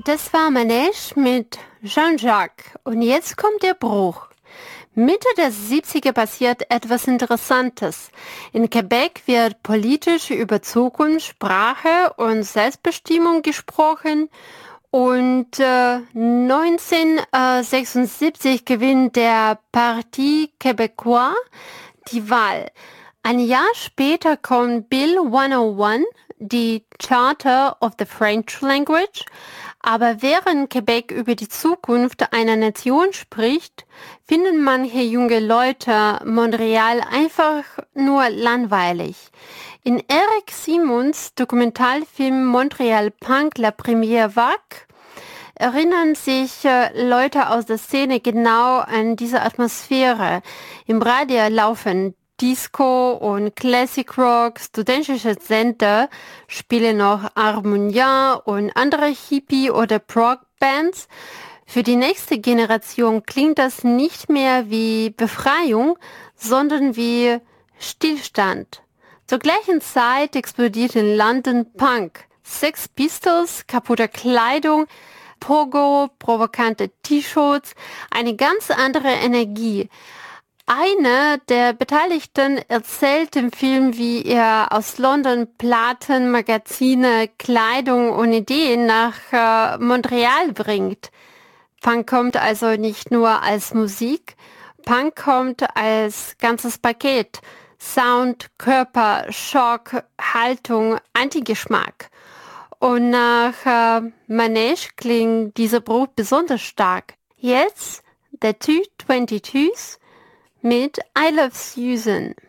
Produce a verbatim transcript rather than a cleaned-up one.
Das war Manège mit Jean-Jacques. Und jetzt kommt der Bruch. Mitte der siebziger passiert etwas Interessantes. In Quebec wird politisch über Zukunft, Sprache und Selbstbestimmung gesprochen. Und äh, neunzehnhundertsechsundsiebzig gewinnt der Parti Québécois die Wahl. Ein Jahr später kommt Bill hunderteins, die Charter of the French Language. Aber während Quebec über die Zukunft einer Nation spricht, finden manche junge Leute Montreal einfach nur langweilig. In Eric Simons Dokumentarfilm Montreal Punk La Première Vague erinnern sich äh, Leute aus der Szene genau an diese Atmosphäre. Im Radio laufen Disco und Classic Rock, studentische Sender spielen noch Harmonia und andere Hippie- oder Prog-Bands. Für die nächste Generation klingt das nicht mehr wie Befreiung, sondern wie Stillstand. Zur gleichen Zeit explodiert in London Punk. Sex Pistols, kaputte Kleidung, Pogo, provokante T-Shirts, eine ganz andere Energie. Einer der Beteiligten erzählt im Film, wie er aus London Platten, Magazine, Kleidung und Ideen nach äh, Montreal bringt. Punk kommt also nicht nur als Musik, Punk kommt als ganzes Paket. Sound, Körper, Schock, Haltung, Antigeschmack. Und nach äh, Manège klingt dieser Bruch besonders stark. Jetzt der Two Twenty Twos mit I Love Susan.